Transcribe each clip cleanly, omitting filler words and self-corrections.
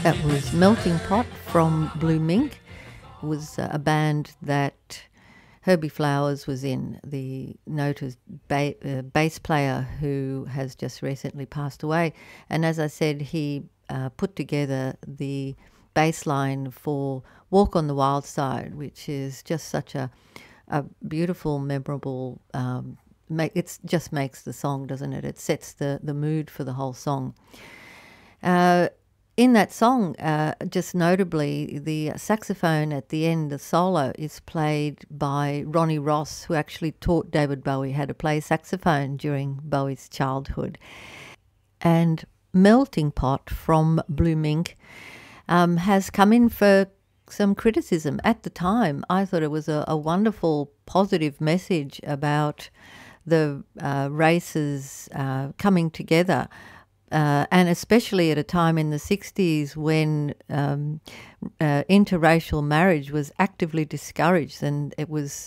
That was Melting Pot from Blue Mink. It was a band that Herbie Flowers was in, the noted bass player who has just recently passed away. And as I said, he put together the bass line for Walk on the Wild Side, which is just such a beautiful, memorable, it just makes the song, doesn't it? It sets the mood for the whole song. In that song, just notably, the saxophone at the end, the solo, is played by Ronnie Ross, who actually taught David Bowie how to play saxophone during Bowie's childhood. And Melting Pot from Blue Mink has come in for some criticism. At the time, I thought it was a wonderful, positive message about the races coming together. And especially at a time in the 60s when interracial marriage was actively discouraged, and it was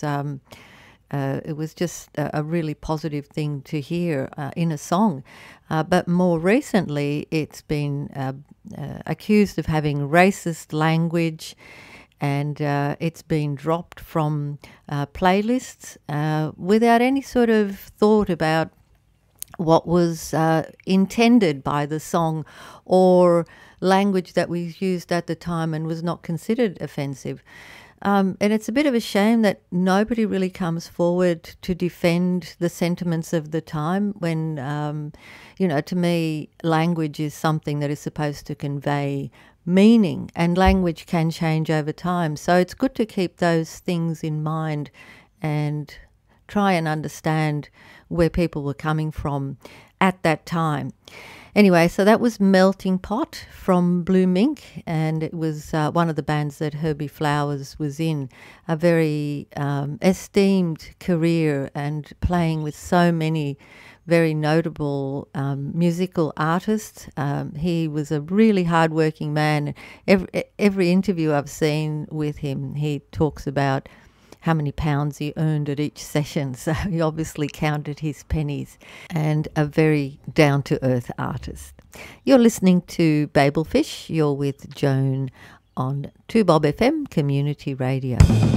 just a really positive thing to hear in a song. But more recently, it's been accused of having racist language, and it's been dropped from playlists without any sort of thought about what was intended by the song or language that was used at the time and was not considered offensive. And it's a bit of a shame that nobody really comes forward to defend the sentiments of the time when, to me, language is something that is supposed to convey meaning, and language can change over time. So it's good to keep those things in mind and try and understand where people were coming from at that time. Anyway, so that was Melting Pot from Blue Mink, and it was one of the bands that Herbie Flowers was in. A very esteemed career and playing with so many very notable musical artists. He was a really hard-working man. Every interview I've seen with him, he talks about how many pounds he earned at each session. So he obviously counted his pennies, and a very down-to-earth artist. You're listening to Babelfish. You're with Joan on 2Bob FM Community Radio.